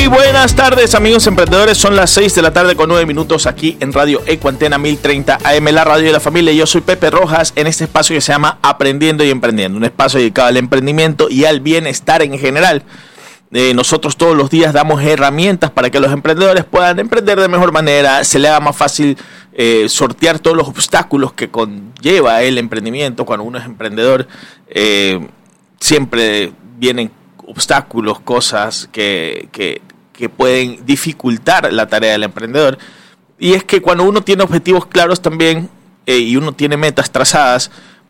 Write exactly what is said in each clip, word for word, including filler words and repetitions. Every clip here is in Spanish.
Muy buenas tardes, amigos emprendedores. Son las seis de la tarde con nueve minutos aquí en Radio Ecuantena mil treinta A M, la radio de la familia. Yo soy Pepe Rojas en este espacio que se llama Aprendiendo y Emprendiendo, un espacio dedicado al emprendimiento y al bienestar en general. Eh, nosotros todos los días damos herramientas para que los emprendedores puedan emprender de mejor manera, se le haga más fácil eh, sortear todos los obstáculos que conlleva el emprendimiento. Cuando uno es emprendedor, eh, siempre vienen obstáculos, cosas que, que, que pueden dificultar la tarea del emprendedor. Y es que cuando uno tiene objetivos claros también eh, y uno tiene metas trazadas,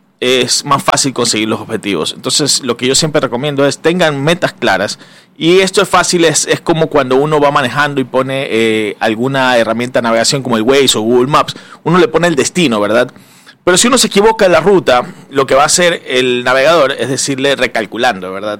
es más fácil conseguir los objetivos. Entonces, lo que yo siempre recomiendo es tengan metas claras. Y esto es fácil, es, es como cuando uno va manejando y pone eh, alguna herramienta de navegación como el Waze o Google Maps. Uno le pone el destino, ¿verdad? Pero si uno se equivoca en la ruta, lo que va a hacer el navegador es decirle recalculando, ¿verdad?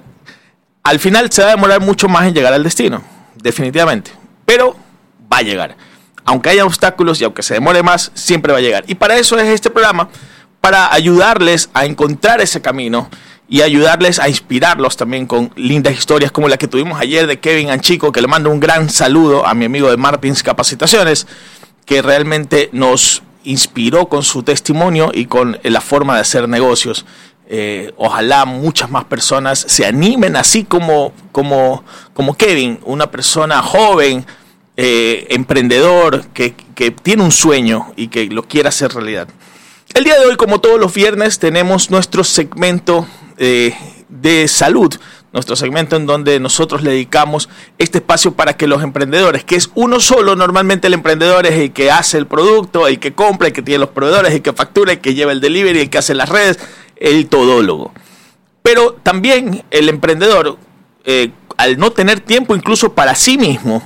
Al final se va a demorar mucho más en llegar al destino, definitivamente. Pero va a llegar. Aunque haya obstáculos y aunque se demore más, siempre va a llegar. Y para eso es este programa, para ayudarles a encontrar ese camino y ayudarles a inspirarlos también con lindas historias como la que tuvimos ayer de Kevin Anchico, que le mando un gran saludo a mi amigo de Martins Capacitaciones, que realmente nos inspiró con su testimonio y con la forma de hacer negocios. Eh, ojalá muchas más personas se animen así como, como, como Kevin, una persona joven, eh, emprendedor, que, que tiene un sueño y que lo quiere hacer realidad. El día de hoy, como todos los viernes, tenemos nuestro segmento eh, de salud, nuestro segmento en donde nosotros le dedicamos este espacio para que los emprendedores, que es uno solo, normalmente el emprendedor es el que hace el producto, el que compra, el que tiene los proveedores, el que factura, el que lleva el delivery, el que hace las redes, el todólogo. Pero también el emprendedor, eh, al no tener tiempo incluso para sí mismo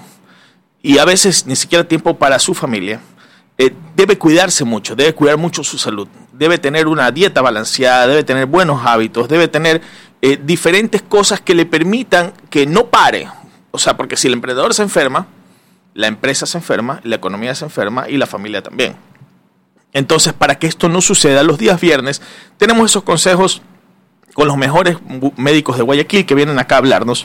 y a veces ni siquiera tiempo para su familia, eh, debe cuidarse mucho, debe cuidar mucho su salud, debe tener una dieta balanceada, debe tener buenos hábitos, debe tener eh, diferentes cosas que le permitan que no pare. O sea, porque si el emprendedor se enferma, la empresa se enferma, la economía se enferma y la familia también. Entonces, para que esto no suceda, los días viernes tenemos esos consejos con los mejores médicos de Guayaquil que vienen acá a hablarnos.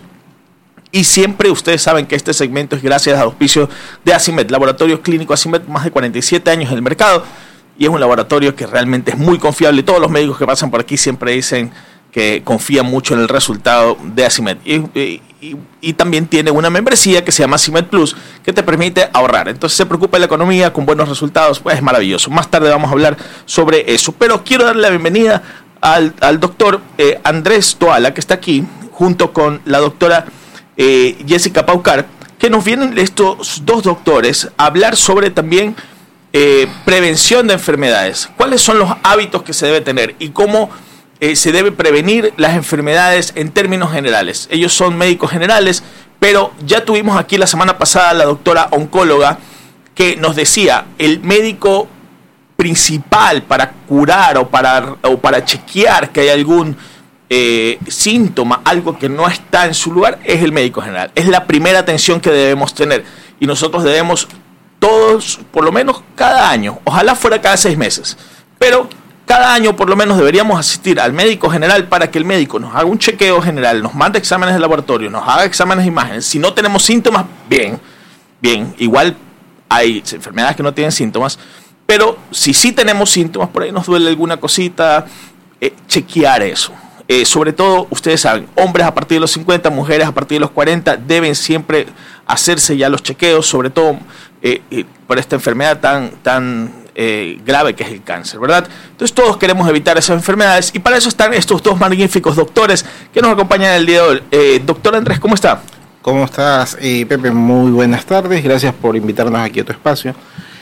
Y siempre ustedes saben que este segmento es gracias al auspicio de Asimed, Laboratorio Clínico Asimed, más de cuarenta y siete años en el mercado. Y es un laboratorio que realmente es muy confiable. Todos los médicos que pasan por aquí siempre dicen que confían mucho en el resultado de Asimed. Y, y, y, y también tiene una membresía que se llama Asimed Plus, que te permite ahorrar. Entonces se preocupa de la economía con buenos resultados, pues es maravilloso. Más tarde vamos a hablar sobre eso. Pero quiero darle la bienvenida al, al doctor eh, Andrés Toala, que está aquí, junto con la doctora eh, Jessica Paucar, que nos vienen estos dos doctores a hablar sobre también eh, prevención de enfermedades. ¿Cuáles son los hábitos que se debe tener y cómo Eh, se debe prevenir las enfermedades en términos generales? Ellos son médicos generales, pero ya tuvimos aquí la semana pasada a la doctora oncóloga que nos decía, el médico principal para curar o para, o para chequear que hay algún eh, síntoma, algo que no está en su lugar, es el médico general. Es la primera atención que debemos tener y nosotros debemos todos, por lo menos cada año, ojalá fuera cada seis meses, pero cada año por lo menos deberíamos asistir al médico general para que el médico nos haga un chequeo general, nos mande exámenes de laboratorio, nos haga exámenes de imágenes. Si no tenemos síntomas, bien, bien. Igual hay enfermedades que no tienen síntomas, pero si sí tenemos síntomas, por ahí nos duele alguna cosita, eh, chequear eso. Eh, sobre todo, ustedes saben, hombres a partir de los cincuenta, mujeres a partir de los cuarenta, deben siempre hacerse ya los chequeos, sobre todo eh, eh, por esta enfermedad tan... tan Eh, grave que es el cáncer, ¿verdad? Entonces todos queremos evitar esas enfermedades y para eso están estos dos magníficos doctores que nos acompañan el día de hoy. Eh, doctor Andrés, ¿cómo está? ¿Cómo estás, eh, Pepe? Muy buenas tardes, gracias por invitarnos aquí a tu espacio.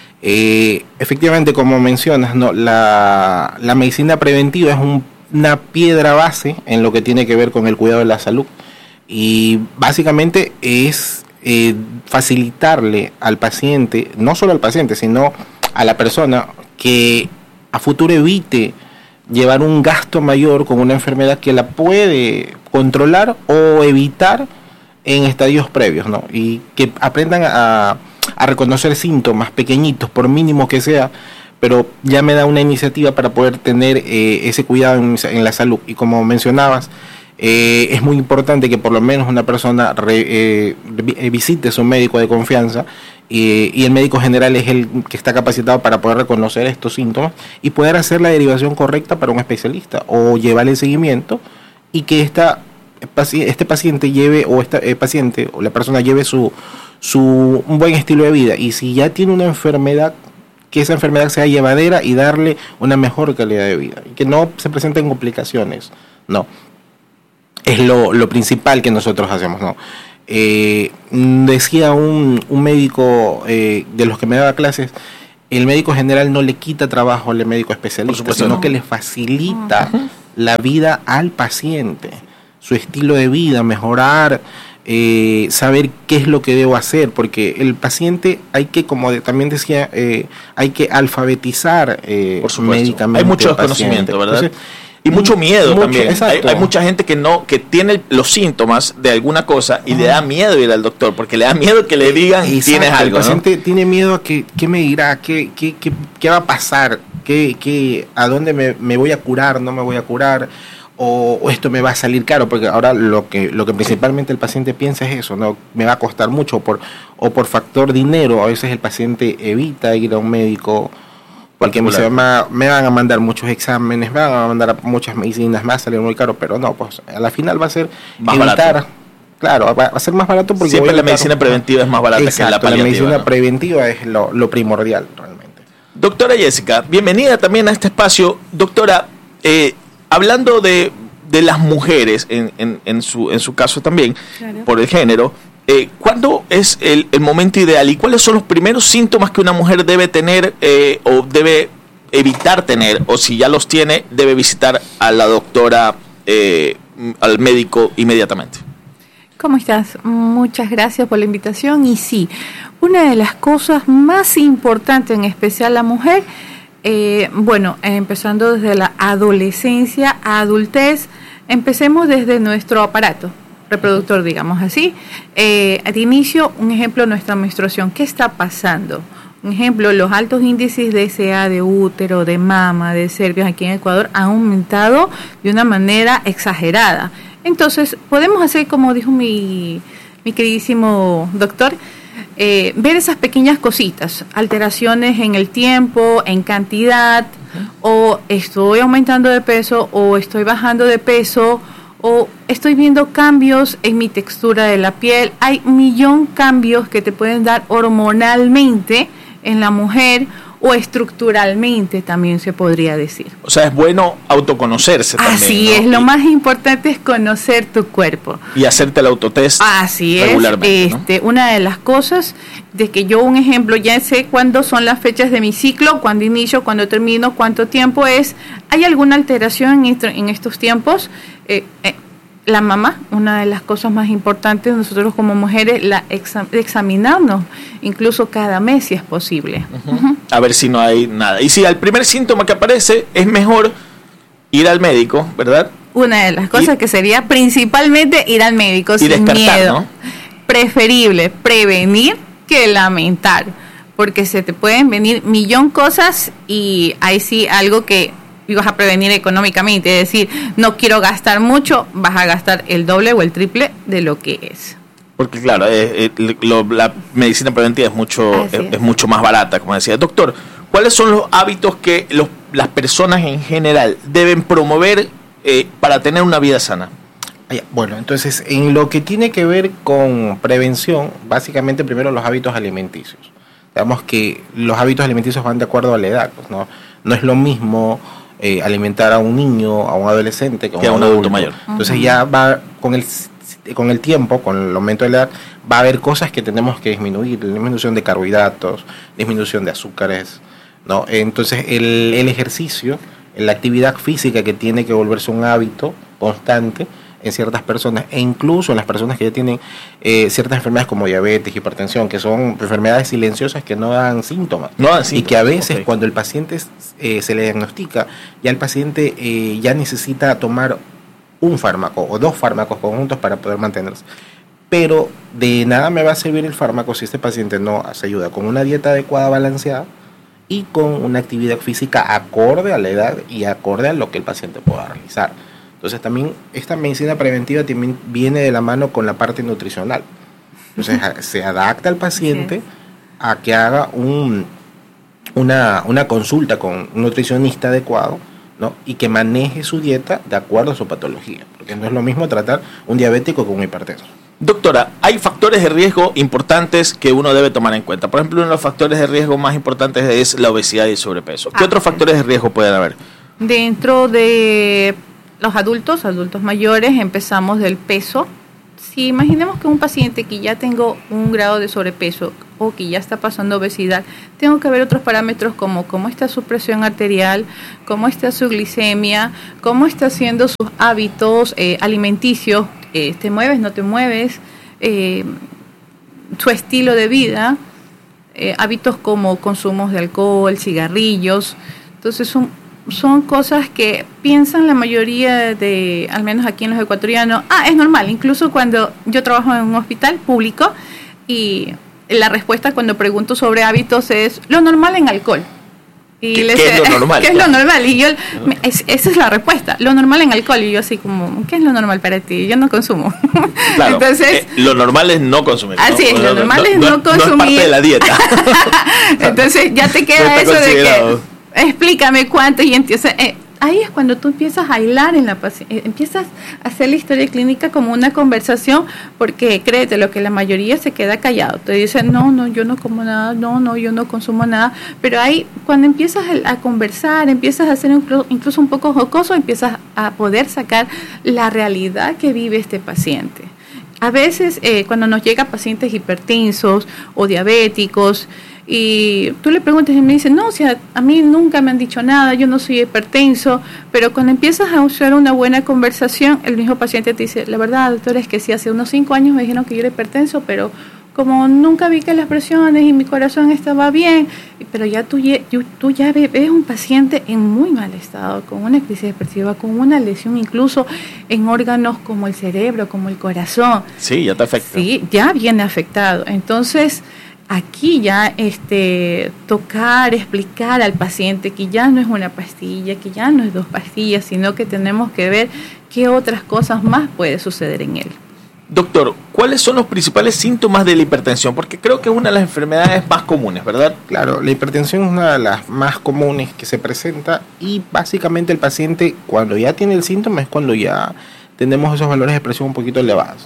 Eh, efectivamente, como mencionas, ¿no? la, la medicina preventiva es un, una piedra base en lo que tiene que ver con el cuidado de la salud y básicamente es eh, facilitarle al paciente, no solo al paciente, sino a la persona que a futuro evite llevar un gasto mayor con una enfermedad que la puede controlar o evitar en estadios previos, ¿no? Y que aprendan a, a reconocer síntomas pequeñitos, por mínimo que sea, pero ya me da una iniciativa para poder tener eh, ese cuidado en, en la salud. Y como mencionabas, Eh, es muy importante que por lo menos una persona re, eh, visite a su médico de confianza, eh, y el médico general es el que está capacitado para poder reconocer estos síntomas y poder hacer la derivación correcta para un especialista o llevarle el seguimiento, y que esta, este paciente lleve o esta eh, paciente o la persona lleve su, su un buen estilo de vida, y si ya tiene una enfermedad, que esa enfermedad sea llevadera y darle una mejor calidad de vida y que no se presenten complicaciones. No, es lo, lo principal que nosotros hacemos, ¿no? Eh, decía un, un médico eh, de los que me daba clases, el médico general no le quita trabajo al médico especialista, supuesto, sino no. que le facilita uh-huh. la vida al paciente, su estilo de vida, mejorar, eh, saber qué es lo que debo hacer, porque el paciente hay que, como de, también decía, eh, hay que alfabetizar eh, Por supuesto. médicamente. Hay mucho desconocimiento, ¿verdad? Entonces, y mucho miedo mucho, también. Hay, hay mucha gente que no que tiene los síntomas de alguna cosa y ah. le da miedo ir al doctor, porque le da miedo que le digan exacto, tienes algo. El paciente ¿no? tiene miedo a que qué me dirá, qué, qué, qué, qué va a pasar, qué, qué, a dónde me, me voy a curar, no me voy a curar, o, o esto me va a salir caro, porque ahora lo que lo que principalmente el paciente piensa es eso, no me va a costar mucho, por, o por factor dinero. A veces el paciente evita ir a un médico porque me, se va, me van a mandar muchos exámenes, me van a mandar muchas medicinas, me va a salir muy caro, pero no, pues a la final va a ser más evitar, barato. Claro, va a ser más barato porque siempre la medicina preventiva es más barata exacto, que la paliativa. La medicina ¿no? preventiva es lo, lo primordial realmente. Doctora Jessica, bienvenida también a este espacio. Doctora, eh, hablando de, de las mujeres, en, en, en, su, en su caso también, claro. por el género, Eh, ¿cuándo es el, el momento ideal y cuáles son los primeros síntomas que una mujer debe tener eh, o debe evitar tener, o si ya los tiene, debe visitar a la doctora, eh, al médico inmediatamente? ¿Cómo estás? Muchas gracias por la invitación. Y sí, una de las cosas más importantes, en especial la mujer, eh, bueno, empezando desde la adolescencia a adultez, empecemos desde nuestro aparato reproductor, digamos así. Eh, al inicio, un ejemplo, nuestra menstruación. ¿Qué está pasando? Un ejemplo, los altos índices de S A, de útero, de mama, de cervios aquí en Ecuador han aumentado de una manera exagerada. Entonces, podemos hacer, como dijo mi, mi queridísimo doctor, eh, ver esas pequeñas cositas, alteraciones en el tiempo, en cantidad, uh-huh. o estoy aumentando de peso, o estoy bajando de peso, o estoy viendo cambios en mi textura de la piel. Hay un millón de cambios que te pueden dar hormonalmente en la mujer o estructuralmente, también se podría decir. O sea, es bueno autoconocerse también. Así ¿no? es, lo y, más importante es conocer tu cuerpo. Y hacerte el autotest Así regularmente. Es, este, ¿no? Una de las cosas de que yo, un ejemplo, ya sé cuándo son las fechas de mi ciclo, cuándo inicio, cuándo termino, cuánto tiempo es. ¿Hay alguna alteración en, en estos tiempos? Eh, eh, la mamá, una de las cosas más importantes nosotros como mujeres, la exa- examinarnos, incluso cada mes si es posible. Uh-huh. Uh-huh. A ver si no hay nada. Y si al primer síntoma que aparece es mejor ir al médico, ¿verdad? Una de las cosas y, que sería principalmente ir al médico sin miedo. ¿No? Preferible prevenir que lamentar, porque se te pueden venir millón cosas y ahí sí algo que vas a prevenir económicamente, es decir, no quiero gastar mucho, vas a gastar el doble o el triple de lo que es. Porque claro, eh, eh, lo, la medicina preventiva es mucho es, es. es mucho más barata, como decía. Doctor, ¿cuáles son los hábitos que los, las personas en general deben promover eh, para tener una vida sana? Bueno, entonces, en lo que tiene que ver con prevención, básicamente primero los hábitos alimenticios. Digamos que los hábitos alimenticios van de acuerdo a la edad, pues, ¿no? No es lo mismo Eh, alimentar a un niño, a un adolescente que a un, un adulto mayor. Entonces uh-huh. ya va con el con el tiempo, con el aumento de la edad, va a haber cosas que tenemos que disminuir, disminución de carbohidratos, disminución de azúcares, ¿no? Entonces el, el ejercicio, la actividad física que tiene que volverse un hábito constante en ciertas personas, e incluso en las personas que ya tienen eh, ciertas enfermedades como diabetes, hipertensión, que son enfermedades silenciosas que no dan síntomas. No dan síntomas. Y que a veces okay. cuando el paciente eh, se le diagnostica, ya el paciente eh, ya necesita tomar un fármaco o dos fármacos conjuntos para poder mantenerse. Pero de nada me va a servir el fármaco si este paciente no se ayuda con una dieta adecuada, balanceada, y con una actividad física acorde a la edad y acorde a lo que el paciente pueda realizar. Entonces también esta medicina preventiva también viene de la mano con la parte nutricional. Entonces se adapta al paciente a que haga un, una, una consulta con un nutricionista adecuado, ¿no? Y que maneje su dieta de acuerdo a su patología, porque no es lo mismo tratar un diabético con un hipertenso. Doctora, hay factores de riesgo importantes que uno debe tomar en cuenta. Por ejemplo, uno de los factores de riesgo más importantes es la obesidad y el sobrepeso. ¿Qué ah, otros factores de riesgo pueden haber? Dentro de los adultos, adultos mayores, empezamos del peso. Si imaginemos que un paciente que ya tengo un grado de sobrepeso o que ya está pasando obesidad, tengo que ver otros parámetros como cómo está su presión arterial, cómo está su glicemia, cómo está haciendo sus hábitos eh, alimenticios, eh, te mueves, no te mueves, eh, su estilo de vida, eh, hábitos como consumos de alcohol, cigarrillos. Entonces son son cosas que piensan la mayoría de, al menos aquí en los ecuatorianos, ah, es normal. Incluso cuando yo trabajo en un hospital público y la respuesta cuando pregunto sobre hábitos es lo normal en alcohol. Y ¿Qué, les, ¿Qué es lo normal? ¿Qué es lo normal? Y yo, es, esa es la respuesta, lo normal en alcohol. Y yo así como, ¿qué es lo normal para ti? Yo no consumo. Claro, entonces, eh, lo normal es no consumir. Así ¿no? es, lo normal no, es no, no consumir. No es parte de la dieta. Entonces ya te queda eso de que... Explícame cuánto, y entonces eh, ahí es cuando tú empiezas a hilar en la paciente, empiezas a hacer la historia clínica como una conversación, porque créete, lo que la mayoría se queda callado, te dicen, no, no, yo no como nada, no, no, yo no consumo nada, pero ahí cuando empiezas a, a conversar, empiezas a hacer incluso, incluso un poco jocoso, empiezas a poder sacar la realidad que vive este paciente. A veces eh, cuando nos llegan pacientes hipertensos o diabéticos, y tú le preguntas y me dicen, no, o sea, a mí nunca me han dicho nada, yo no soy hipertenso, pero cuando empiezas a usar una buena conversación, el mismo paciente te dice, la verdad, doctora, es que sí, hace unos cinco años me dijeron que yo era hipertenso, pero como nunca vi que las presiones y mi corazón estaba bien, pero ya tú, tú ya ves un paciente en muy mal estado, con una crisis depresiva, con una lesión incluso en órganos como el cerebro, como el corazón. Sí, ya te afecta. Sí, ya viene afectado. Entonces, aquí ya este tocar, explicar al paciente que ya no es una pastilla, que ya no es dos pastillas, sino que tenemos que ver qué otras cosas más puede suceder en él. Doctor, ¿cuáles son los principales síntomas de la hipertensión? Porque creo que es una de las enfermedades más comunes, ¿verdad? Claro, la hipertensión es una de las más comunes que se presenta y básicamente el paciente cuando ya tiene el síntoma es cuando ya tenemos esos valores de presión un poquito elevados.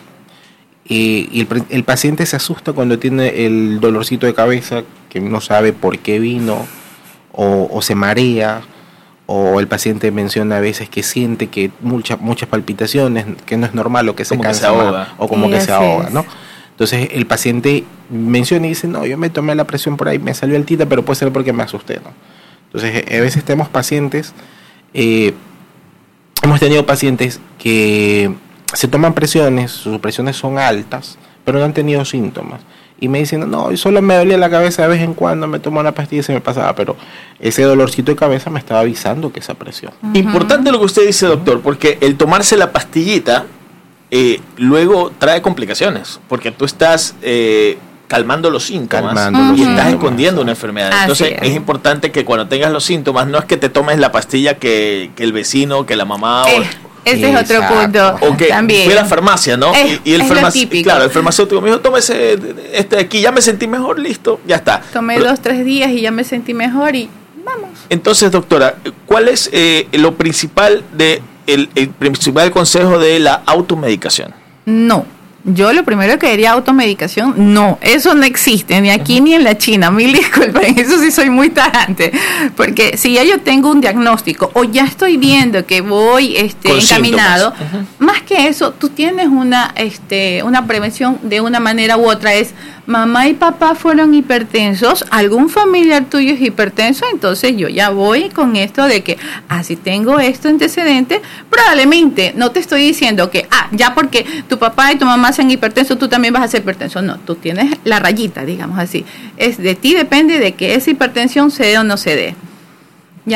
Y, y el, el paciente se asusta cuando tiene el dolorcito de cabeza, que no sabe por qué vino, o, o se marea, o el paciente menciona a veces que siente que muchas muchas palpitaciones, que no es normal, o que se como cansa que se ahoga. Más, o como sí, que se ahoga, es. ¿no? Entonces el paciente menciona y dice, no, yo me tomé la presión por ahí, me salió altita, pero puede ser porque me asusté, ¿no? Entonces a veces tenemos pacientes, eh, hemos tenido pacientes que se toman presiones, sus presiones son altas, pero no han tenido síntomas. Y me dicen, no, solo me dolía la cabeza de vez en cuando, me tomo una pastilla y se me pasaba, pero ese dolorcito de cabeza me estaba avisando que esa presión. Uh-huh. Importante lo que usted dice, doctor, porque el tomarse la pastillita eh, luego trae complicaciones, porque tú estás eh, calmando los síntomas calmando uh-huh. los y estás síntomas. escondiendo una enfermedad. Así Entonces es. es importante que cuando tengas los síntomas, no es que te tomes la pastilla que, que el vecino, que la mamá... Eh. O, Ese es otro punto. o que también. fui a la farmacia, ¿no? Es, y, y el es farmac- lo típico. Claro, el farmacéutico me dijo, tómese este de aquí, ya me sentí mejor, listo, ya está. Tomé Pero, dos, tres días y ya me sentí mejor y vamos. entonces, doctora, ¿cuál es eh, lo principal de el, el principal consejo de la automedicación? No. Yo lo primero que diría automedicación, no, eso no existe, ni aquí uh-huh. ni en la China, mil disculpas, en eso sí soy muy tajante, porque si ya yo tengo un diagnóstico o ya estoy viendo que voy este, encaminado, uh-huh. más que eso, tú tienes una, este, una prevención de una manera u otra, es mamá y papá fueron hipertensos, algún familiar tuyo es hipertenso, entonces yo ya voy con esto de que, ah, si tengo esto antecedente, probablemente, no te estoy diciendo que, ah, ya porque tu papá y tu mamá sean hipertensos, tú también vas a ser hipertenso, no, tú tienes la rayita, digamos así, es de ti depende de que esa hipertensión se dé o no se dé, ¿ya?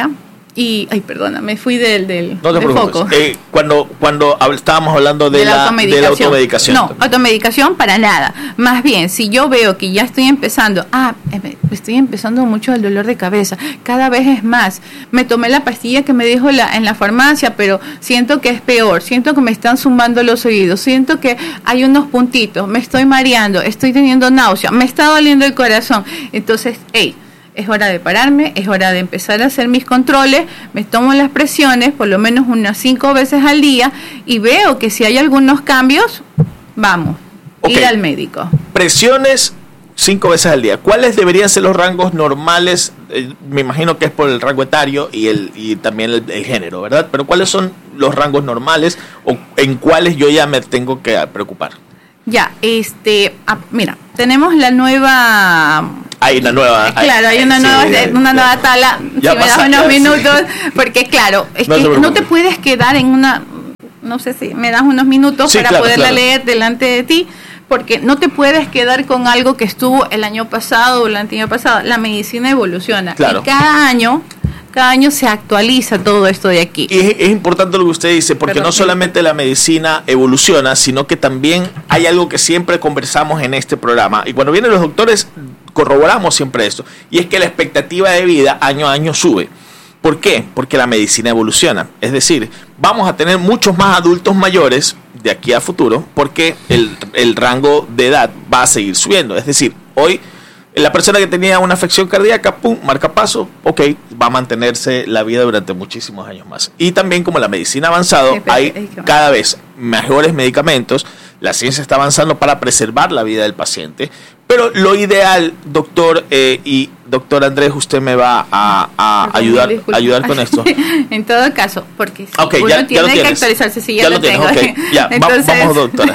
Y, ay, perdona, me fui del, del, no te del foco. Eh, cuando cuando hab- estábamos hablando de, de, la, la automedicación. de la automedicación. No, automedicación para nada. Más bien, si yo veo que ya estoy empezando, ah, estoy empezando mucho el dolor de cabeza, cada vez es más. Me tomé la pastilla que me dijo la, en la farmacia, pero siento que es peor, siento que me están zumbando los oídos, siento que hay unos puntitos, me estoy mareando, estoy teniendo náusea, me está doliendo el corazón. Entonces, hey, es hora de pararme, es hora de empezar a hacer mis controles, me tomo las presiones por lo menos unas cinco veces al día y veo que si hay algunos cambios, vamos, okay. Ir al médico. Presiones cinco veces al día. ¿Cuáles deberían ser los rangos normales? Eh, me imagino que es por el rango etario y el y también el, el género, ¿verdad? Pero ¿cuáles son los rangos normales o en cuáles yo ya me tengo que preocupar? Ya, este, ah, mira, tenemos la nueva... Hay una nueva... Claro, hay una, sí, nueva, sí, una nueva tabla, si me das unos minutos, sí. Porque claro, es no que no te puedes quedar en una... No sé si me das unos minutos sí, para claro, poderla claro. leer delante de ti, porque no te puedes quedar con algo que estuvo el año pasado o el año pasado. La medicina evoluciona claro. Y cada año... Cada año se actualiza todo esto de aquí. Y es, es importante lo que usted dice, porque Pero, no solamente la medicina evoluciona, sino que también hay algo que siempre conversamos en este programa. Y cuando vienen los doctores, corroboramos siempre esto. Y es que la expectativa de vida año a año sube. ¿Por qué? Porque la medicina evoluciona. Es decir, vamos a tener muchos más adultos mayores de aquí a futuro, porque el, el rango de edad va a seguir subiendo. Es decir, hoy... La persona que tenía una afección cardíaca, pum, marca paso, ok, va a mantenerse la vida durante muchísimos años más. Y también como la medicina ha avanzado, hay cada vez mejores medicamentos, la ciencia está avanzando para preservar la vida del paciente, pero lo ideal, doctor, eh, y doctor Andrés, usted me va a, a ayudar, ayudar con esto. En todo caso, porque si okay, uno ya, tiene ya que actualizarse, si ya, ya lo, lo tengo. Okay, ya, Entonces, vamos, doctora.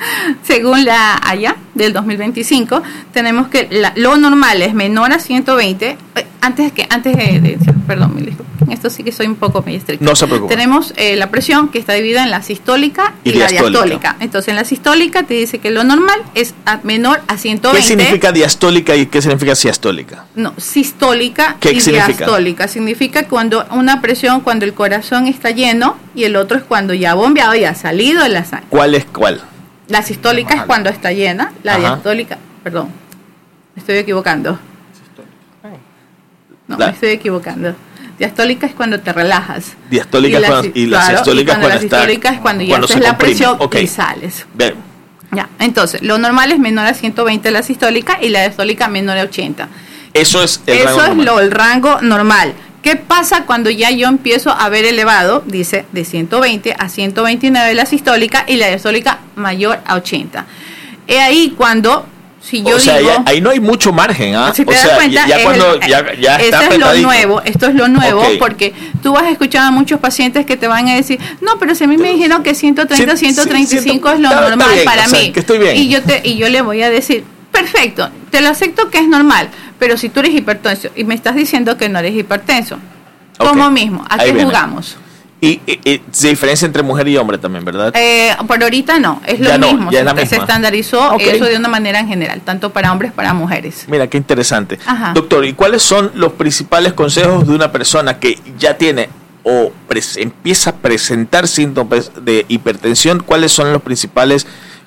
Según la A Y A del dos mil veinticinco, tenemos que la, lo normal es menor a ciento veinte. Antes que antes de, de perdón, me disculpo. En esto sí que soy un poco muy estricta. No se preocupe. Tenemos eh, la presión que está dividida en la sistólica y, y la diastólica. diastólica. Entonces, en la sistólica te dice que lo normal es a menor a ciento veinte. ¿Qué significa diastólica y qué significa sistólica? No, sistólica ¿Qué y significa? diastólica. Significa cuando una presión, cuando el corazón está lleno, y el otro es cuando ya ha bombeado y ha salido de la sangre. ¿Cuál es cuál? La sistólica Ajá. es cuando está llena, la Ajá. diastólica, perdón, me estoy equivocando. No, la. me estoy equivocando. Diastólica es cuando te relajas. Diastólica y la, cuando, y la claro, sistólica, y cuando cuando la sistólica es cuando ya cuando haces la presión okay. y sales. Bien. Ya, entonces, lo normal es menor a ciento veinte la sistólica y la diastólica menor a ochenta. Eso es el Eso rango es normal. Lo, el rango normal. ¿Qué pasa cuando ya yo empiezo a ver elevado? Dice de ciento veinte a ciento veintinueve la sistólica y la diastólica mayor a ochenta. Es ahí cuando, si yo o sea, digo... Ya, ahí no hay mucho margen, ¿ah? Si te o das sea, cuenta, ya, ya cuando el, ya, ya está esto es lo nuevo, esto es lo nuevo, okay. porque tú vas a escuchar a muchos pacientes que te van a decir, no, pero si a mí me dijeron que ciento treinta, sí, ciento treinta y cinco sí, es lo está, normal está bien, para o sea, mí. Que estoy bien. Y yo te y yo le voy a decir, perfecto, te lo acepto que es normal, pero si tú eres hipertenso y me estás diciendo que no eres hipertenso, okay. ¿cómo mismo? ¿A qué jugamos? Y, y, y se diferencia entre mujer y hombre también, ¿verdad? Eh, por ahorita no, es lo ya mismo. No, ya es la se, misma. se estandarizó okay. eso de una manera en general, tanto para hombres como para mujeres. Mira, qué interesante. Ajá. Doctor, ¿y cuáles son los principales consejos de una persona que ya tiene o empieza a presentar síntomas de hipertensión? ¿Cuáles son los principales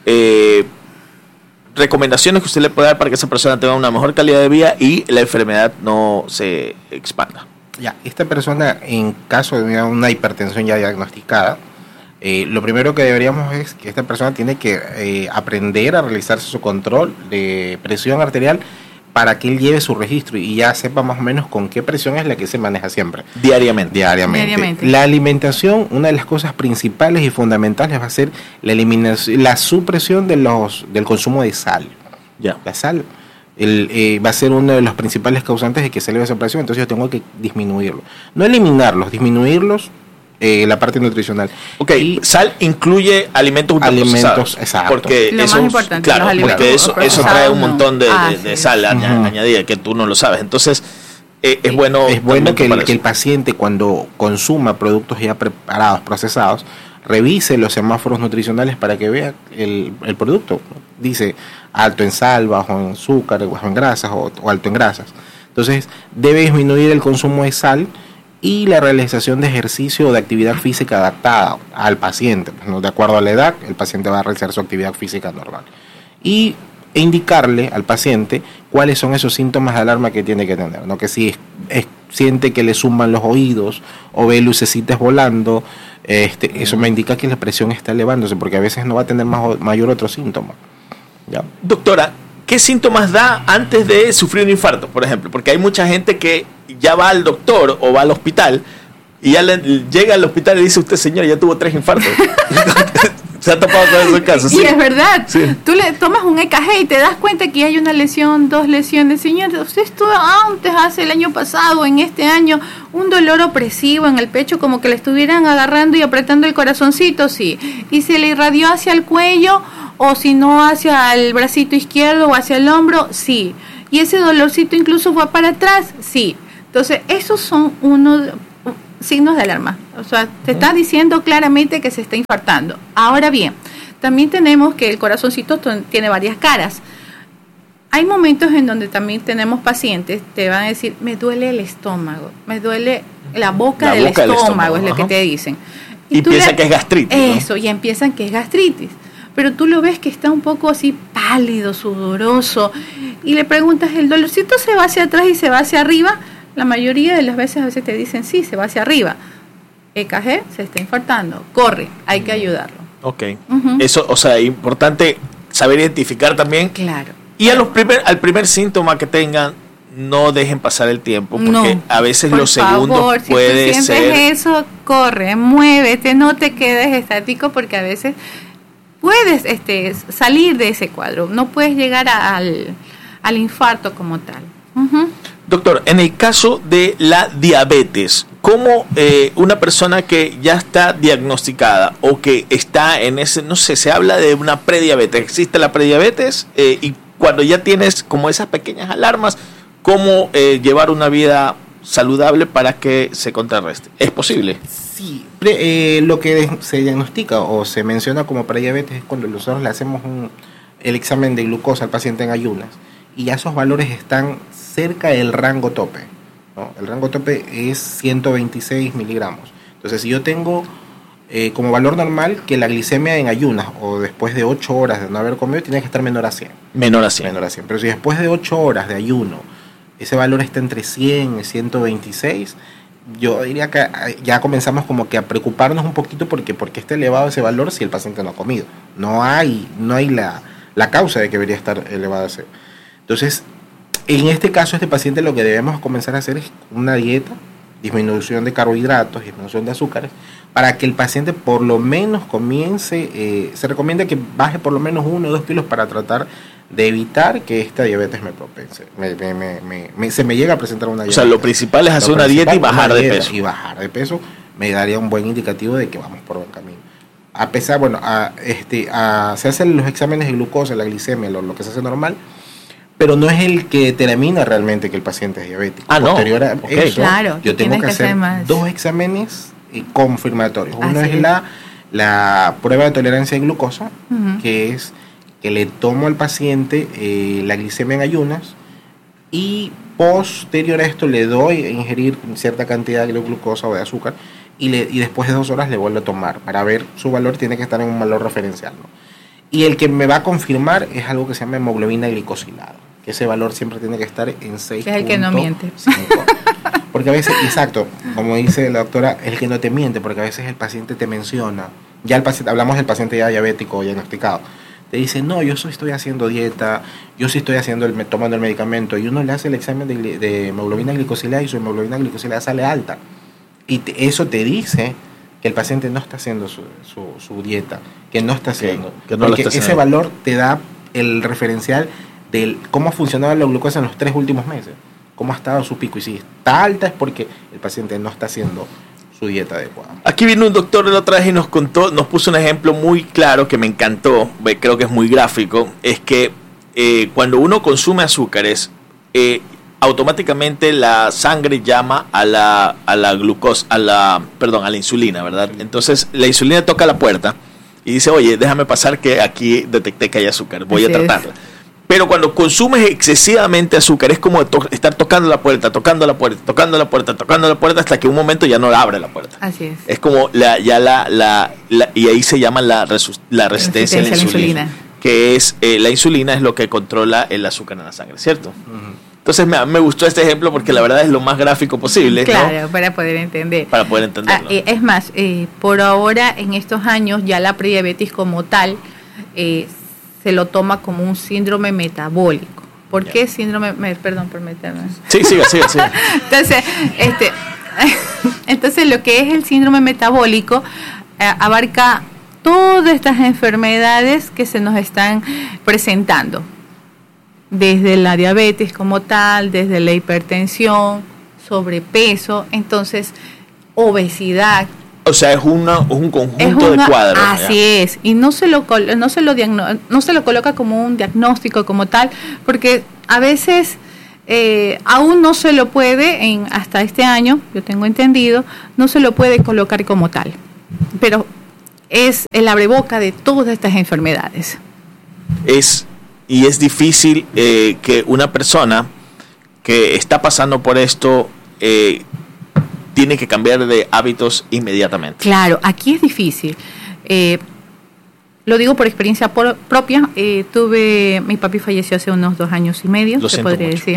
eh, recomendaciones que usted le puede dar para que esa persona tenga una mejor calidad de vida y la enfermedad no se expanda? Ya, esta persona, en caso de una hipertensión ya diagnosticada, eh, lo primero que deberíamos es que esta persona tiene que eh, aprender a realizarse su control de presión arterial para que él lleve su registro y ya sepa más o menos con qué presión es la que se maneja siempre. Diariamente. Diariamente. Diariamente. La alimentación, una de las cosas principales y fundamentales va a ser la eliminación, la supresión de los del consumo de sal. Ya. La sal. El, eh, va a ser uno de los principales causantes de que se eleve esa presión, entonces yo tengo que disminuirlo. No eliminarlos, disminuirlos, eh, la parte nutricional. Ok, y sal incluye alimentos alimentos, exacto. Porque lo eso, más importante, claro, porque eso, eso trae un montón de, ah, de, de sí. sal uh-huh. añadida que tú no lo sabes. Entonces, eh, es bueno, es bueno que el, que el paciente cuando consuma productos ya preparados, procesados, revise los semáforos nutricionales para que vea el, el producto. Dice alto en sal, bajo en azúcar, bajo en grasas o, o alto en grasas. Entonces debe disminuir el consumo de sal y la realización de ejercicio o de actividad física adaptada al paciente. ¿No? De acuerdo a la edad, el paciente va a realizar su actividad física normal. Y e indicarle al paciente cuáles son esos síntomas de alarma que tiene que tener, ¿no? Que si es, es, siente que le zumban los oídos o ve lucecitas volando, este, eso me indica que la presión está elevándose, porque a veces no va a tener más, mayor otro síntoma. ¿Ya? Doctora, ¿qué síntomas da antes de sufrir un infarto, por ejemplo? Porque hay mucha gente que ya va al doctor o va al hospital y ya le, llega al hospital y dice: usted, señor, ya tuvo tres infartos. Se ha topado con esos casos. Y ¿sí? es verdad. Sí. Tú le tomas un E K G y te das cuenta que hay una lesión, dos lesiones. Señor, usted estuvo antes, hace el año pasado, en este año, un dolor opresivo en el pecho, como que le estuvieran agarrando y apretando el corazoncito, sí. Y se le irradió hacia el cuello, o si no hacia el bracito izquierdo o hacia el hombro, sí. Y ese dolorcito incluso fue para atrás, sí. Entonces, esos son unos signos de alarma. O sea, te está diciendo claramente que se está infartando. Ahora bien, también tenemos que el corazoncito t- tiene varias caras. Hay momentos en donde también tenemos pacientes, te van a decir: me duele el estómago, me duele la boca, la del, boca estómago, del estómago, es lo ajá. que te dicen. Y, y piensan que es gastritis. Eso, ¿no? y empiezan que es gastritis. Pero tú lo ves que está un poco así pálido, sudoroso, y le preguntas: ¿el dolorcito se va hacia atrás y se va hacia arriba? La mayoría de las veces a veces te dicen: sí, se va hacia arriba. E K G, se está infartando, corre, hay que ayudarlo. Ok. Uh-huh. Eso, o sea, es importante saber identificar también. Claro. Y a los primer, al primer síntoma que tengan, no dejen pasar el tiempo, porque No, a veces por los segundos favor, puede si tú sientes ser. eso, corre, muévete, no te quedes estático, porque a veces puedes este, salir de ese cuadro, no puedes llegar a, al, al infarto como tal. Uh-huh. Doctor, en el caso de la diabetes, ¿cómo eh, una persona que ya está diagnosticada o que está en ese, no sé, se habla de una prediabetes, existe la prediabetes eh, y cuando ya tienes como esas pequeñas alarmas, ¿cómo eh, llevar una vida saludable para que se contrarreste? ¿Es posible? Sí, pre, eh, lo que se diagnostica o se menciona como prediabetes es cuando nosotros le hacemos un, el examen de glucosa al paciente en ayunas y ya esos valores están cerca del rango tope, ¿no? El rango tope es ciento veintiséis miligramos. Entonces, si yo tengo eh, como valor normal que la glicemia en ayunas o después de ocho horas de no haber comido tiene que estar menor a cien. Menor a cien. Menor a cien. Pero si después de ocho horas de ayuno ese valor está entre cien y ciento veintiséis, yo diría que ya comenzamos como que a preocuparnos un poquito porque porque está elevado ese valor si el paciente no ha comido. No hay, no hay la, la causa de que debería estar elevado ese. Entonces, en este caso, este paciente lo que debemos comenzar a hacer es una dieta, disminución de carbohidratos, disminución de azúcares, para que el paciente por lo menos comience, eh, se recomienda que baje por lo menos uno o dos kilos para tratar de evitar que esta diabetes me propense, me, me, me, me, me, se me llegue a presentar una diabetes. O sea, lo principal es hacer Lo una dieta y principal, bajar una de dieta peso. Y bajar de peso me daría un buen indicativo de que vamos por buen camino. A pesar, bueno, a, este, a, se hacen los exámenes de glucosa, la glicemia, lo, lo que se hace normal, pero no es el que determina realmente que el paciente es diabético. Ah, no. Posterior a Okay. eso, Claro, yo tengo que, que hacer más. dos exámenes eh, confirmatorios. Uno Así es, es. La, la prueba de tolerancia de glucosa, Uh-huh. que es que le tomo al paciente eh, la glicemia en ayunas y posterior a esto le doy a ingerir cierta cantidad de glucosa o de azúcar y, le, y después de dos horas le vuelvo a tomar para ver su valor, tiene que estar en un valor referencial, ¿no? Y el que me va a confirmar es algo que se llama hemoglobina glicosilada, que ese valor siempre tiene que estar en seis. Es el que no miente. Porque a veces, exacto, como dice la doctora, es el que no te miente, porque a veces el paciente te menciona, ya el paciente, hablamos del paciente ya diabético o diagnosticado, te dice: no, yo sí estoy haciendo dieta, yo sí estoy haciendo el, tomando el medicamento, y uno le hace el examen de, de hemoglobina glicosilada y su hemoglobina glicosilada sale alta. Y te, eso te dice que el paciente no está haciendo su, su, su dieta, que no está haciendo. Okay, que no lo porque está haciendo. Ese valor te da el referencial de cómo funcionaba la glucosa en los tres últimos meses, cómo ha estado su pico. Y si está alta es porque el paciente no está haciendo su dieta adecuada. Aquí vino un doctor la otra vez y nos contó, nos puso un ejemplo muy claro que me encantó, creo que es muy gráfico, es que eh, cuando uno consume azúcares, eh, automáticamente la sangre llama a la, a la glucosa, a la, perdón, a la insulina, ¿verdad? Entonces la insulina toca la puerta y dice: oye, déjame pasar que aquí detecté que hay azúcar, voy Así a tratarla. es. Pero cuando consumes excesivamente azúcar, es como to- estar tocando la puerta, tocando la puerta, tocando la puerta, tocando la puerta, hasta que un momento ya no abre la puerta. Así es. Es como la, ya la, la, la, y ahí se llama la, resu- la resistencia, Resistencia a la insulina, a la insulina. que es, eh, la insulina es lo que controla el azúcar en la sangre, ¿cierto? Uh-huh. Entonces me, me gustó este ejemplo porque la verdad es lo más gráfico posible, claro, ¿no? para poder entender. Para poder entenderlo. Ah, eh, es más, eh, por ahora, en estos años, ya la prediabetes como tal eh, se lo toma como un síndrome metabólico. ¿Por yeah. qué síndrome? Me, perdón por meterme. Sí, siga, siga, siga. Entonces, este, entonces, lo que es el síndrome metabólico eh, abarca todas estas enfermedades que se nos están presentando. Desde la diabetes como tal, desde la hipertensión, sobrepeso, entonces, obesidad. O sea, es, una, es un conjunto es una, de cuadros. Así ya. es, y no se lo no se lo diagno, no se lo coloca como un diagnóstico como tal, porque a veces eh, aún no se lo puede, en hasta este año, yo tengo entendido, no se lo puede colocar como tal, pero es el abreboca de todas estas enfermedades. Es y es difícil eh, que una persona que está pasando por esto eh, tiene que cambiar de hábitos inmediatamente. Claro, aquí es difícil. Eh, lo digo por experiencia por, propia. Eh, tuve, mi papi falleció hace unos dos años y medio, lo se siento podría mucho. decir.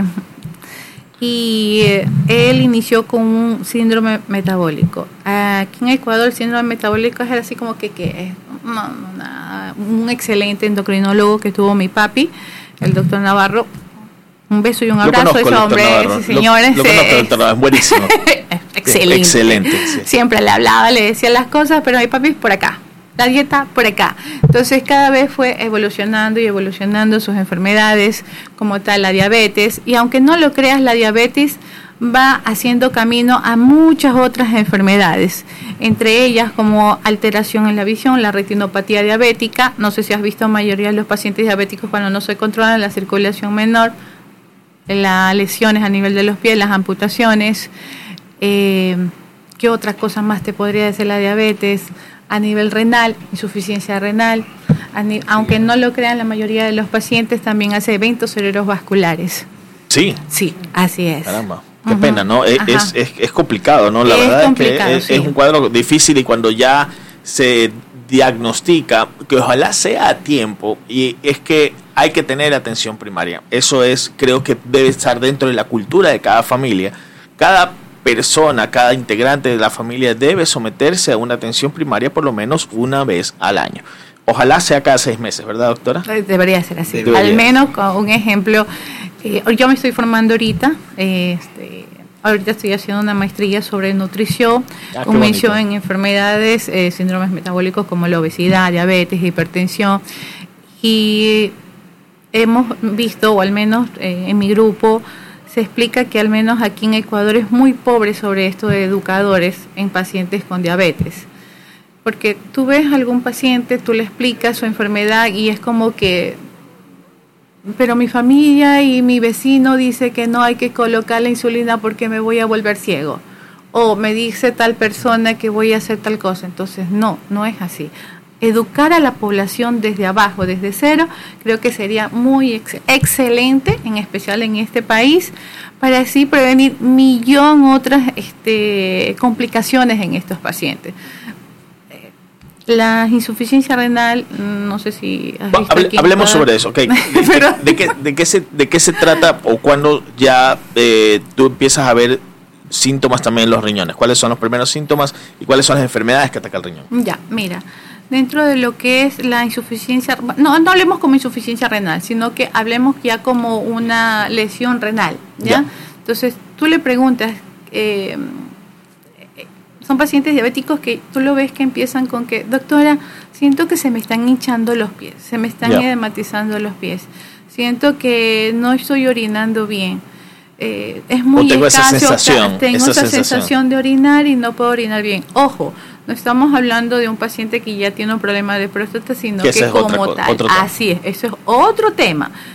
Y eh, él inició con un síndrome metabólico. Aquí en Ecuador el síndrome metabólico es así como que, que no, no, un excelente endocrinólogo que tuvo mi papi, el doctor Navarro. Un beso y un abrazo a ese hombre, ese señor. Lo, lo conozco, doctor Navarro, es buenísimo. Excelente. Excelente. Sí. Siempre le hablaba, le decía las cosas, pero mi papi por acá, la dieta por acá. Entonces cada vez fue evolucionando y evolucionando sus enfermedades, como tal la diabetes, y aunque no lo creas, la diabetes va haciendo camino a muchas otras enfermedades, entre ellas como alteración en la visión, la retinopatía diabética. No sé si has visto, mayoría de los pacientes diabéticos cuando no se controlan la circulación menor, las lesiones a nivel de los pies, las amputaciones. Eh, ¿Qué otras cosas más te podría decir la diabetes? A nivel renal, insuficiencia renal. Ni, aunque no lo crean, la mayoría de los pacientes también hace eventos cerebrovasculares. Sí. Sí, así es. Caramba, qué uh-huh. pena, ¿no? Es, es, es, es complicado, ¿no? La es verdad es que es, sí. es un cuadro difícil, y cuando ya se diagnostica, que ojalá sea a tiempo, y es que hay que tener atención primaria. Eso es, creo que debe estar dentro de la cultura de cada familia. Cada persona, cada integrante de la familia debe someterse a una atención primaria por lo menos una vez al año. Ojalá sea cada seis meses, ¿verdad, doctora? Debería ser así. Debería. Al menos con un ejemplo. Eh, yo me estoy formando ahorita. Eh, este, ahorita estoy haciendo una maestría sobre nutrición, ah, con mención en enfermedades, eh, síndromes metabólicos como la obesidad, diabetes, hipertensión. Y hemos visto, o al menos eh, en mi grupo, se explica que al menos aquí en Ecuador es muy pobre sobre esto de educadores en pacientes con diabetes. Porque tú ves a algún paciente, tú le explicas su enfermedad y es como que, pero mi familia y mi vecino dice que no hay que colocar la insulina porque me voy a volver ciego. O me dice tal persona que voy a hacer tal cosa. Entonces, no, no es así. Educar a la población desde abajo, desde cero, creo que sería muy ex- excelente, en especial en este país, para así prevenir millón otras este, complicaciones en estos pacientes. La insuficiencia renal, no sé si has visto Hable, aquí hablemos sobre eso, okay. ¿De, Pero, de, de, qué, de, qué se, ¿De qué se trata, o cuando ya eh, tú empiezas a ver síntomas también en los riñones? ¿Cuáles son los primeros síntomas y cuáles son las enfermedades que atacan el riñón? Ya, mira, dentro de lo que es la insuficiencia, no, no hablemos como insuficiencia renal, sino que hablemos ya como una lesión renal, ¿ya? ya. Entonces, tú le preguntas, eh, son pacientes diabéticos que tú lo ves que empiezan con que, doctora, siento que se me están hinchando los pies, se me están yeah. edematizando los pies, siento que no estoy orinando bien. Eh, es muy o tengo escaso, esa sensación, tengo esa esa sensación. sensación de orinar y no puedo orinar bien. Ojo, no estamos hablando de un paciente que ya tiene un problema de próstata, sino que, que como otra, tal, otro así es, eso es otro tema.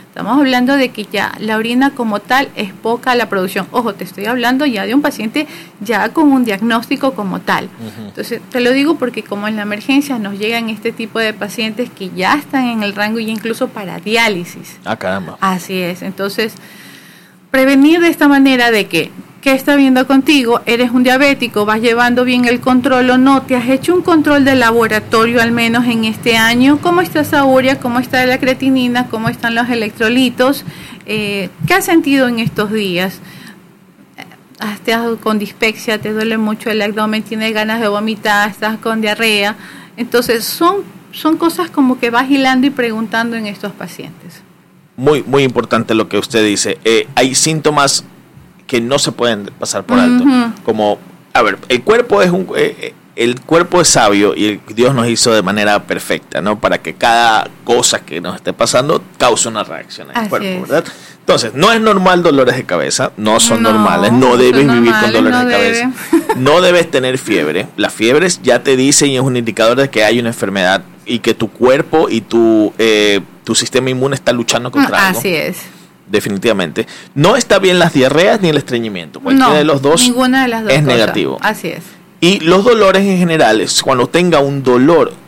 Estamos hablando de que ya la orina como tal es poca la producción. Ojo, te estoy hablando ya de un paciente ya con un diagnóstico como tal. Uh-huh. Entonces, te lo digo porque como en la emergencia nos llegan este tipo de pacientes que ya están en el rango y incluso para diálisis. Ah, caramba. Así es. Entonces, prevenir de esta manera de que ¿qué está viendo contigo? ¿Eres un diabético? ¿Vas llevando bien el control o no? ¿Te has hecho un control de laboratorio al menos en este año? ¿Cómo está esa urea? ¿Cómo está la creatinina? ¿Cómo están los electrolitos? Eh, ¿Qué has sentido en estos días? ¿Estás con dispepsia? ¿Te duele mucho el abdomen? ¿Tienes ganas de vomitar? ¿Estás con diarrea? Entonces son, son cosas como que vas hilando y preguntando en estos pacientes. Muy, muy importante lo que usted dice. Eh, hay síntomas que no se pueden pasar por alto. Uh-huh. Como, a ver, el cuerpo es un eh, el cuerpo es sabio y el, Dios nos hizo de manera perfecta, ¿no? Para que cada cosa que nos esté pasando cause una reacción en el Así cuerpo, es. ¿verdad? Entonces, no es normal dolores de cabeza, no son no, normales, no debes vivir normales, con dolores no de debe. cabeza, no debes tener fiebre. Las fiebres ya te dicen y es un indicador de que hay una enfermedad y que tu cuerpo y tu eh, tu sistema inmune está luchando contra algo. Así es. Definitivamente. No está bien las diarreas ni el estreñimiento. Cualquiera no, de los dos ninguna de las dos es cosas. negativo. Así es. Y los dolores en general, cuando tenga un dolor